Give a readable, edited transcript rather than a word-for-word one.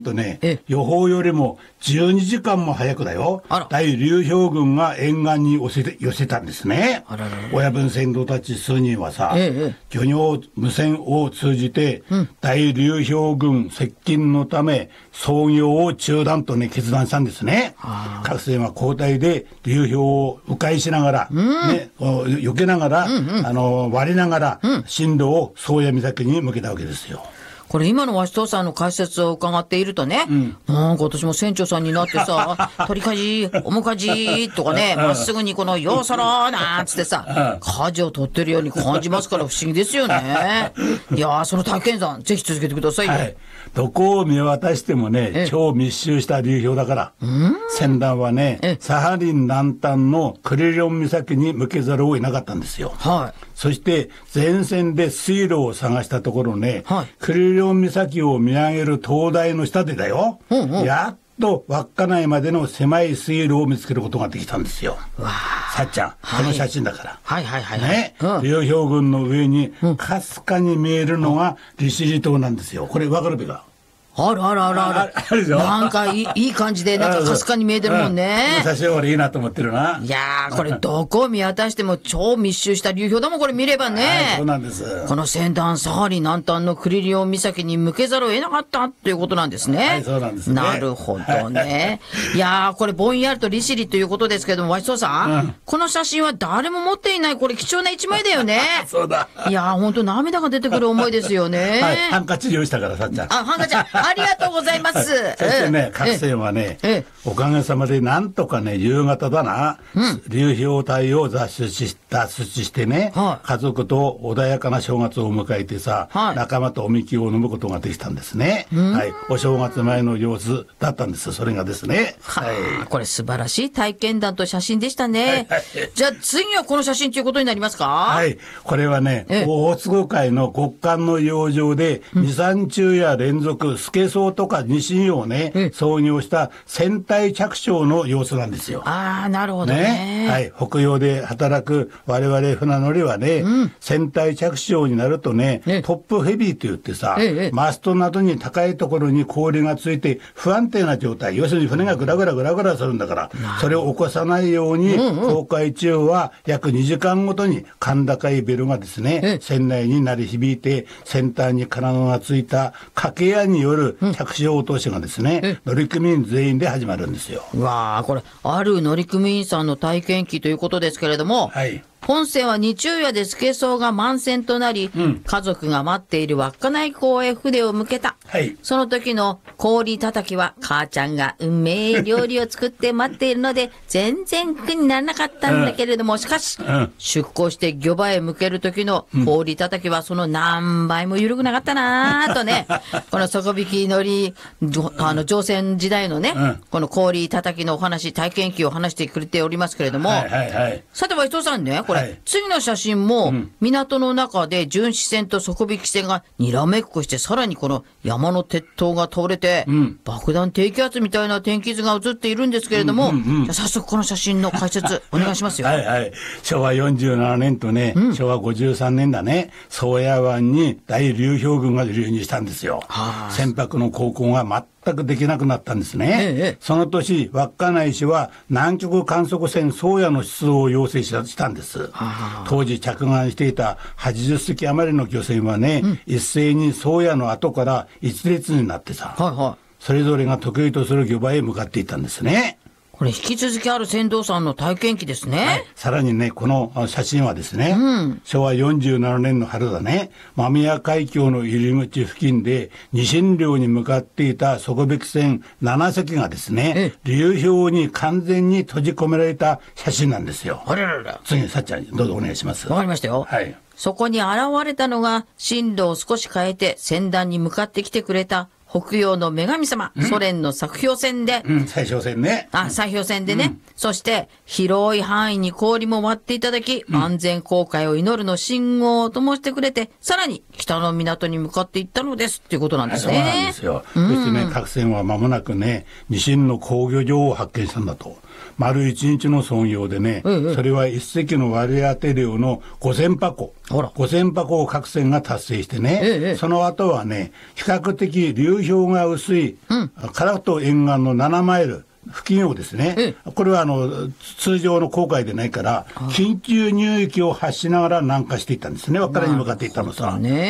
とね、予報よりも12時間も早くだよ、大流氷群が沿岸に寄せたんですね。親分船頭たち数人はさ、漁業無線を通じて、大流氷群接近のため操業を中断とね決断したんですね。各船は交代で流氷を迂回しながら、避けながら、割りながら、進路を宗谷岬に向けたわけですよ。 これ今のわしとさんの解説を伺っているとね、なんか私も船長さんになってさ、鳥かじ、おもかじとかね、まっすぐにこのようそろなんつってさ、舵を取ってるように感じますから不思議ですよね。いやー、その体験談、ぜひ続けてくださいよ。 どこを見渡してもね、超密集した流氷だから、船団はね、サハリン南端のクリリョン岬に向けざるを得なかったんですよ。そして前線で水路を探したところね、クリリョン岬を見上げる灯台の下でだよ、やっと稚内までの狭い水路を見つけることができたんですよ。さっちゃん、この写真だからね、流氷群の上にかすかに見えるのが利尻島なんですよ。これ分かるべか？ あら。なんかいい感じで、なんかかすかに見えてるもんね。 写真俺いいなと思ってるな。 いやー、これどこを見渡しても超密集した流氷だもん、これ見ればね。 そうなんです。 この船団サハリン南端のクリリオン岬に向けざるを得なかったっていうことなんですね。 そうなんですね。 なるほどね。いやー、これぼんやりと利尻ということですけども、わしそうさん、この写真は誰も持っていない、これ貴重な一枚だよね。 そうだ。 いやー、ほんと涙が出てくる思いですよね。 ハンカチ用意したから、さっちゃん。 ハンカチ、ありがとうございます。 そしてね、各船はね、おかげさまでなんとかね、夕方だな、流氷帯を脱出してね、家族と穏やかな正月を迎えてさ、仲間とおみきを飲むことができたんですね。お正月前の様子だったんです。それがですね。 これ素晴らしい体験談と写真でしたね。じゃあ次はこの写真ということになりますか？ これはね、大津海の極寒の洋上で、2、3昼夜連続、スケソウとかニシンをね、操業した船体着床の様子なんですよ。 なるほどね。 北洋で働く我々船乗りはね、船体着床になるとね、トップヘビーと言ってさ、マストなどに高いところに氷がついて不安定な状態、要するに船がグラグラするんだから、それを起こさないように、航海中は約2時間ごとに甲高いベルがですね、船内に鳴り響いて、先端に金具がついた掛け屋による着床落としがですね、乗組員全員で始まるんですよ。 これある乗組員さんの体験記ということですけれども、本船は日中夜でスケソウが満船となり、家族が待っている稚内港へ船を向けた。その時の氷叩きは母ちゃんがうめえ料理を作って待っているので全然苦にならなかったんだけれども、しかし、出港して漁場へ向ける時の氷叩きはその何倍も緩くなかったなぁとね、この底引き乗り乗船時代のね、この氷叩きのお話、体験記を話してくれておりますけれども、さては伊藤さんね、これ、次の写真も、港の中で巡視船と底引き船がにらめっこして、さらにこの山の鉄塔が倒れて、爆弾低気圧みたいな天気図が映っているんですけれども、じゃあ早速この写真の解説お願いしますよ。 昭和47年とね、昭和53年だね、宗谷湾に大流氷群が流入したんですよ。船舶の航行が全くできなくなったんですね。その年、稚内市は南極観測船宗谷の出動を要請したんです。当時着岸していた80隻余りの漁船はね、一斉に宗谷の後から一列になってさ、それぞれが得意とする漁場へ向かっていったんですね。 これ引き続きある船頭さんの体験記ですね。 さらにね、この写真はですね、昭和47年の春だね、間宮海峡の入り口付近でニシン漁に向かっていた底引き船7隻がですね、流氷に完全に閉じ込められた写真なんですよ。次にさっちゃんどうぞお願いします。 わかりましたよ。そこに現れたのが進路を少し変えて船団に向かってきてくれた北洋の女神様、ソ連の作氷船で、 砕氷船ね。 砕氷船でね、そして広い範囲に氷も割っていただき、安全航海を祈るの信号を灯してくれて、さらに北の港に向かっていったのですっていうことなんですね。 そうなんですよ。そしてね、各船は間もなくね、ニシンの工業場を発見したんだと。丸1日の操業でね、それは1隻の割り当て量の5000箱。 5000箱核戦が達成してね、その後はね、比較的流氷が薄い、カラフト沿岸の7マイル付近をですね、これは通常の航海でないから、緊急入域を発しながら南下していったんですね。稚内に向かっていったのさ。